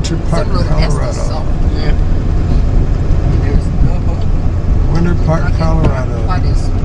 Winter Park, Similar to Estes Colorado. salt. Yeah. There's Winter Park, Colorado. What is